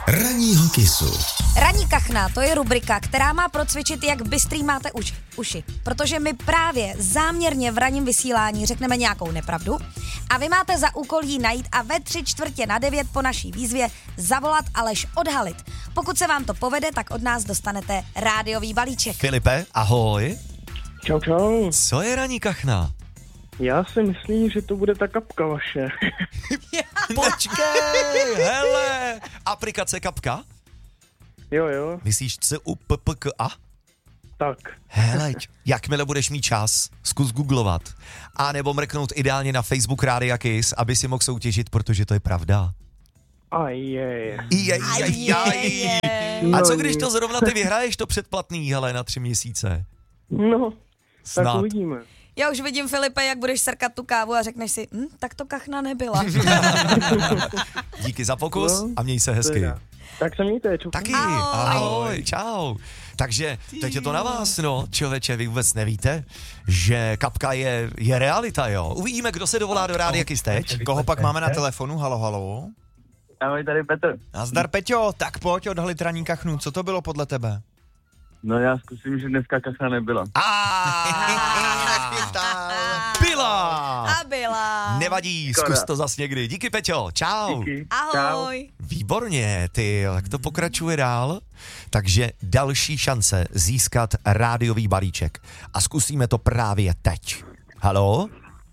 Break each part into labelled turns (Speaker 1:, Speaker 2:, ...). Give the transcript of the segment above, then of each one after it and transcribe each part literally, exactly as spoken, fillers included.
Speaker 1: Ranního kysu.
Speaker 2: Ranní kachna, to je rubrika, která má procvičit, jak bystrý máte uši, uši. Protože my právě záměrně v ranním vysílání řekneme nějakou nepravdu a vy máte za úkol jí najít a ve tři čtvrtě na devět po naší výzvě zavolat a lež odhalit. Pokud se vám to povede, tak od nás dostanete rádiový balíček.
Speaker 3: Filipe, ahoj.
Speaker 4: Čau, čau.
Speaker 3: Co je ranní kachna?
Speaker 4: Já si myslím, že to bude ta kapka vaše.
Speaker 3: Počkej, hele, aplikace Kapka?
Speaker 4: Jo, jo,
Speaker 3: Myslíš C U P P K A?
Speaker 4: tak.
Speaker 3: Hele, jakmile budeš mít čas, zkus googlovat. A nebo mrknout ideálně na Facebook Rádia Kiss, aby si mohl soutěžit, protože to je pravda.
Speaker 4: A je.
Speaker 3: Jej, jej, jej. A co když to zrovna ty vyhraješ, to předplatný, hele, na tři měsíce?
Speaker 4: No,
Speaker 3: Snad.
Speaker 4: tak uvidíme.
Speaker 2: Já už vidím, Filipe, jak budeš srkat tu kávu a řekneš si, hm, tak to kachna nebyla.
Speaker 3: Díky za pokus
Speaker 4: No,
Speaker 3: a měj se hezky.
Speaker 4: Teda. Tak se mějte, čau.
Speaker 3: Taky,
Speaker 2: Ahoj.
Speaker 3: ahoj, čau. Takže teď je to na vás, no, člověče, vy vůbec nevíte, že Kapka je, je realita, jo. Uvidíme, kdo se dovolá do Rádia Kiss teď.
Speaker 5: Koho pak máme na telefonu? Halo, halo.
Speaker 4: Ahoj, tady Petr.
Speaker 5: Nazdar, Peťo, tak pojď odhalit ranní kachnu. Co to bylo podle tebe?
Speaker 4: No já zkusím, že dneska kachna nebyla.
Speaker 3: Byla!
Speaker 2: A byla.
Speaker 3: Nevadí,
Speaker 4: Škoda.
Speaker 3: zkus to zas někdy. Díky, Peťo, čau.
Speaker 4: Díky.
Speaker 2: Ahoj.
Speaker 3: Výborně, ty, jak to pokračuje dál. Takže další šance získat rádiový balíček. A zkusíme to právě teď. Halo?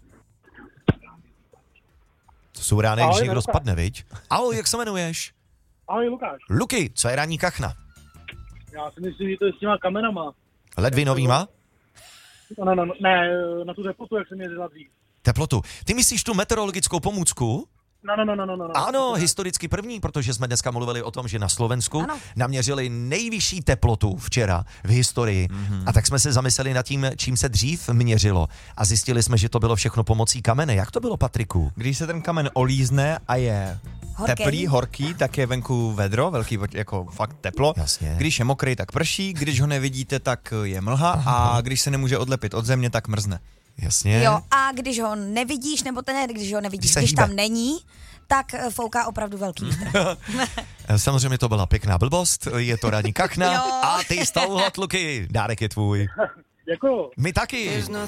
Speaker 3: To jsou rány, když
Speaker 4: Ahoj,
Speaker 3: někdo
Speaker 4: Lukáš.
Speaker 3: spadne, viď? Ahoj, jak se jmenuješ?
Speaker 4: Ahoj, Lukáš.
Speaker 3: Luky, co je ranní kachna?
Speaker 4: Já si myslím, že to je s těma kamenama.
Speaker 3: Ledvinovýma?
Speaker 4: No, no, no, ne, na tu teplotu, jak jsem měřila dřív.
Speaker 3: Teplotu. Ty myslíš tu meteorologickou pomůcku?
Speaker 4: No, no, no, no, no, no.
Speaker 3: Ano, historicky první, protože jsme dneska mluvili o tom, že na Slovensku
Speaker 2: Ano.
Speaker 3: naměřili nejvyšší teplotu včera v historii. Mm-hmm. A tak jsme se zamysleli nad tím, čím se dřív měřilo. A zjistili jsme, že to bylo všechno pomocí kamene. Jak to bylo, Patriku?
Speaker 5: Když se ten kamen olízne a je
Speaker 2: Horký.
Speaker 5: teplý, horký, tak je venku vedro, velký, jako fakt teplo.
Speaker 3: Jasně.
Speaker 5: Když je mokrý, tak prší, když ho nevidíte, tak je mlha a když se nemůže odlepit od země, tak mrzne.
Speaker 3: Jasně.
Speaker 2: Jo, a když ho nevidíš, nebo ten ne, když ho nevidíš,
Speaker 3: Když se
Speaker 2: když
Speaker 3: hýbe.
Speaker 2: tam není, tak eh, fouká opravdu velký vítr.
Speaker 3: Samozřejmě to byla pěkná blbost, je to ranní kachna
Speaker 2: Jo.
Speaker 3: a ty stouhlat, Luky, dárek je tvůj.
Speaker 4: Děkuju.
Speaker 3: My taky.